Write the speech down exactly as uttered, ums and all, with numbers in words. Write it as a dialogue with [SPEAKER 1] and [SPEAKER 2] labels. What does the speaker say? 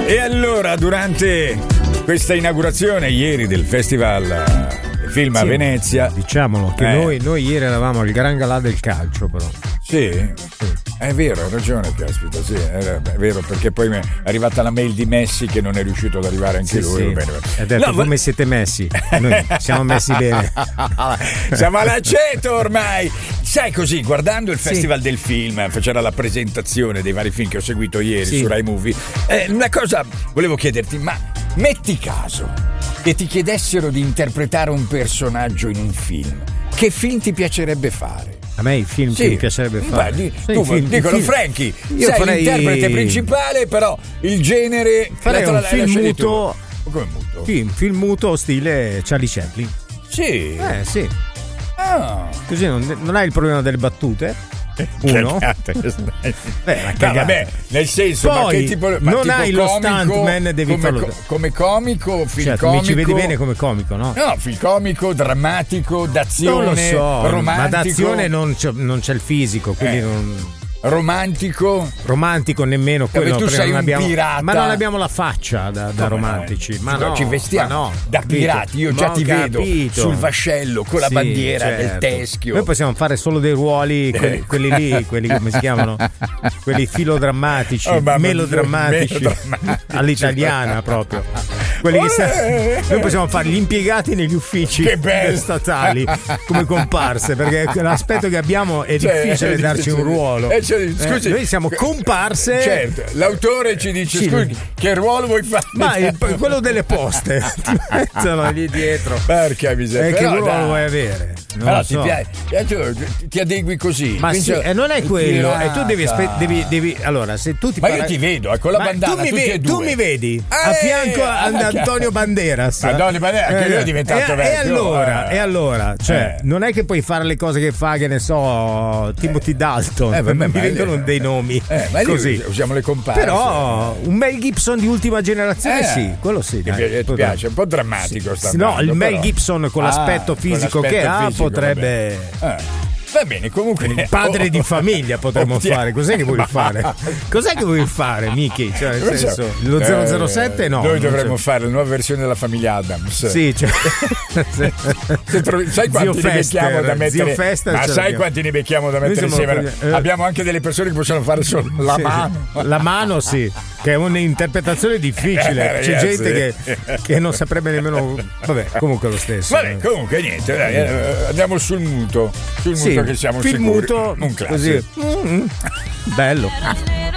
[SPEAKER 1] E allora, durante questa inaugurazione ieri del festival film a
[SPEAKER 2] sì,
[SPEAKER 1] Venezia,
[SPEAKER 2] diciamolo che
[SPEAKER 1] eh.
[SPEAKER 2] noi, noi ieri eravamo il gran galà del calcio, però.
[SPEAKER 1] Sì, sì, è vero, hai ragione, caspita, sì, è vero, perché poi mi è arrivata la mail di Messi che non è riuscito ad arrivare anche
[SPEAKER 2] Sì,
[SPEAKER 1] lui.
[SPEAKER 2] sì.
[SPEAKER 1] Va bene, va bene.
[SPEAKER 2] Ha detto
[SPEAKER 1] No,
[SPEAKER 2] come
[SPEAKER 1] ma-
[SPEAKER 2] siete messi? Noi siamo messi bene.
[SPEAKER 1] Siamo all'aceto ormai. Sai, così, guardando il
[SPEAKER 2] Sì.
[SPEAKER 1] Festival del Film, c'era la presentazione dei vari film che ho seguito ieri
[SPEAKER 2] Sì.
[SPEAKER 1] su Rai Movie. Eh, una cosa volevo chiederti, ma metti caso che ti chiedessero di interpretare un personaggio in un film, che film ti piacerebbe fare?
[SPEAKER 2] A me i film
[SPEAKER 1] Sì.
[SPEAKER 2] che mi piacerebbe fare.
[SPEAKER 1] Beh, di-
[SPEAKER 2] Sì,
[SPEAKER 1] tu,
[SPEAKER 2] i film-
[SPEAKER 1] dicono
[SPEAKER 2] i film-
[SPEAKER 1] Frankie,
[SPEAKER 2] Io
[SPEAKER 1] sei
[SPEAKER 2] farei-
[SPEAKER 1] l'interprete principale, però il genere
[SPEAKER 2] Farei
[SPEAKER 1] la-
[SPEAKER 2] un
[SPEAKER 1] la- la
[SPEAKER 2] film
[SPEAKER 1] scegli tu.
[SPEAKER 2] muto.
[SPEAKER 1] Come muto?
[SPEAKER 2] Sì, un film muto stile Charlie Chaplin.
[SPEAKER 1] Sì.
[SPEAKER 2] Eh sì.
[SPEAKER 1] Ah.
[SPEAKER 2] Così non, non hai il problema delle battute. Uno.
[SPEAKER 1] Cagate.
[SPEAKER 2] Beh, una
[SPEAKER 1] No,
[SPEAKER 2] cagata.
[SPEAKER 1] vabbè, nel senso,
[SPEAKER 2] Poi,
[SPEAKER 1] ma che tipo, ma
[SPEAKER 2] non
[SPEAKER 1] tipo
[SPEAKER 2] hai lo
[SPEAKER 1] comico,
[SPEAKER 2] stuntman, devi
[SPEAKER 1] come,
[SPEAKER 2] farlo.
[SPEAKER 1] co- come comico, film
[SPEAKER 2] Cioè, tu
[SPEAKER 1] comico.
[SPEAKER 2] mi ci vedi bene come comico, no?
[SPEAKER 1] No, film comico, drammatico, d'azione,
[SPEAKER 2] Non lo so,
[SPEAKER 1] romantico.
[SPEAKER 2] ma d'azione non c'è, non c'è il fisico, quindi
[SPEAKER 1] Eh.
[SPEAKER 2] non.
[SPEAKER 1] Romantico.
[SPEAKER 2] Romantico nemmeno quello,
[SPEAKER 1] tu
[SPEAKER 2] perché
[SPEAKER 1] sei
[SPEAKER 2] non
[SPEAKER 1] un
[SPEAKER 2] abbiamo,
[SPEAKER 1] pirata.
[SPEAKER 2] ma non abbiamo la faccia da, da
[SPEAKER 1] Come
[SPEAKER 2] romantici.
[SPEAKER 1] no?
[SPEAKER 2] Ma no,
[SPEAKER 1] ci vestiamo
[SPEAKER 2] ma no,
[SPEAKER 1] da
[SPEAKER 2] capito?
[SPEAKER 1] pirati. Io già
[SPEAKER 2] Ma ho
[SPEAKER 1] ti vedo
[SPEAKER 2] capito.
[SPEAKER 1] sul vascello con la
[SPEAKER 2] Sì,
[SPEAKER 1] bandiera del
[SPEAKER 2] certo.
[SPEAKER 1] teschio.
[SPEAKER 2] Noi possiamo fare solo dei ruoli, quelli,
[SPEAKER 1] Eh.
[SPEAKER 2] quelli lì, quelli come si chiamano? Quelli filodrammatici,
[SPEAKER 1] Oh, mamma mia,
[SPEAKER 2] melodrammatici,
[SPEAKER 1] melodrammatici.
[SPEAKER 2] all'italiana proprio. Quelli che sta- Noi possiamo fare gli impiegati negli uffici
[SPEAKER 1] Che bello.
[SPEAKER 2] statali come comparse, perché l'aspetto che abbiamo è
[SPEAKER 1] Cioè,
[SPEAKER 2] difficile
[SPEAKER 1] è
[SPEAKER 2] darci un
[SPEAKER 1] difficile.
[SPEAKER 2] ruolo.
[SPEAKER 1] Eh, cioè, scusi,
[SPEAKER 2] Eh, noi siamo comparse.
[SPEAKER 1] Certo, l'autore ci dice:
[SPEAKER 2] Sì.
[SPEAKER 1] scusi, che ruolo vuoi fare?
[SPEAKER 2] Ma il- quello delle poste ti mettono lì dietro.
[SPEAKER 1] Perché miseria?
[SPEAKER 2] Eh, che
[SPEAKER 1] Però,
[SPEAKER 2] ruolo
[SPEAKER 1] dai.
[SPEAKER 2] vuoi avere? Non
[SPEAKER 1] Però
[SPEAKER 2] lo
[SPEAKER 1] ti,
[SPEAKER 2] so.
[SPEAKER 1] piace, eh, tu ti adegui così.
[SPEAKER 2] Ma
[SPEAKER 1] Quindi,
[SPEAKER 2] sì, e non è
[SPEAKER 1] il
[SPEAKER 2] quello, e tu devi,
[SPEAKER 1] pirata.
[SPEAKER 2] aspe- devi, devi allora se tu ti
[SPEAKER 1] Ma
[SPEAKER 2] parla-
[SPEAKER 1] io ti vedo, eh, con la
[SPEAKER 2] Ma
[SPEAKER 1] bandana,
[SPEAKER 2] tu mi,
[SPEAKER 1] tutti
[SPEAKER 2] ve-
[SPEAKER 1] e
[SPEAKER 2] tu
[SPEAKER 1] due.
[SPEAKER 2] mi vedi a
[SPEAKER 1] Eh,
[SPEAKER 2] fianco ad
[SPEAKER 1] anche-
[SPEAKER 2] Antonio Banderas.
[SPEAKER 1] Antonio Banderas, anche lui è diventato
[SPEAKER 2] e,
[SPEAKER 1] vecchio,
[SPEAKER 2] E allora,
[SPEAKER 1] eh.
[SPEAKER 2] e allora, cioè,
[SPEAKER 1] Eh.
[SPEAKER 2] non è che puoi fare le cose che fa, che ne so, Timothy Dalton.
[SPEAKER 1] Eh, vabbè,
[SPEAKER 2] mi
[SPEAKER 1] ma-
[SPEAKER 2] vengono dei nomi
[SPEAKER 1] Eh, ma lì
[SPEAKER 2] così.
[SPEAKER 1] usiamo le comparse.
[SPEAKER 2] Però un Mel Gibson di ultima generazione,
[SPEAKER 1] Eh.
[SPEAKER 2] sì, quello sì.
[SPEAKER 1] Ti,
[SPEAKER 2] dai,
[SPEAKER 1] pi- ti
[SPEAKER 2] potrebbe-
[SPEAKER 1] piace, un po' drammatico sta
[SPEAKER 2] Sì, no,
[SPEAKER 1] andando,
[SPEAKER 2] il Mel
[SPEAKER 1] però.
[SPEAKER 2] Gibson con
[SPEAKER 1] Ah,
[SPEAKER 2] l'aspetto
[SPEAKER 1] con
[SPEAKER 2] fisico
[SPEAKER 1] l'aspetto
[SPEAKER 2] che ha
[SPEAKER 1] fisico,
[SPEAKER 2] potrebbe.
[SPEAKER 1] vabbè. Eh. Va bene, comunque.
[SPEAKER 2] Padre di famiglia potremmo
[SPEAKER 1] Ottia-
[SPEAKER 2] fare. Cos'è che vuoi
[SPEAKER 1] Ma-
[SPEAKER 2] fare? Cos'è che vuoi fare, Miki? Cioè, nel
[SPEAKER 1] Non so.
[SPEAKER 2] senso, lo zero zero sette
[SPEAKER 1] Eh,
[SPEAKER 2] no.
[SPEAKER 1] Noi
[SPEAKER 2] non
[SPEAKER 1] dovremmo
[SPEAKER 2] c'è.
[SPEAKER 1] fare la nuova versione della famiglia Adams.
[SPEAKER 2] Sì, cioè.
[SPEAKER 1] Se trovi- sai quanti
[SPEAKER 2] Zio
[SPEAKER 1] ne becchiamo
[SPEAKER 2] Fester,
[SPEAKER 1] da mettere?
[SPEAKER 2] Zio Fester
[SPEAKER 1] Ma
[SPEAKER 2] ce
[SPEAKER 1] sai
[SPEAKER 2] l'abbiamo.
[SPEAKER 1] quanti ne becchiamo da
[SPEAKER 2] Noi
[SPEAKER 1] mettere
[SPEAKER 2] siamo
[SPEAKER 1] insieme?
[SPEAKER 2] quelli- eh.
[SPEAKER 1] Abbiamo anche delle persone che possono fare solo la
[SPEAKER 2] Sì,
[SPEAKER 1] mano.
[SPEAKER 2] sì. La mano sì, che è un'interpretazione difficile.
[SPEAKER 1] Eh,
[SPEAKER 2] C'è
[SPEAKER 1] ragazzi.
[SPEAKER 2] gente che, che non saprebbe nemmeno. Vabbè, comunque lo stesso.
[SPEAKER 1] Vabbè, comunque niente, dai, eh, andiamo sul muto. Sul
[SPEAKER 2] Sì,
[SPEAKER 1] muto che siamo
[SPEAKER 2] film
[SPEAKER 1] sicuri.
[SPEAKER 2] muto,
[SPEAKER 1] Un classico.
[SPEAKER 2] così. Mm, bello.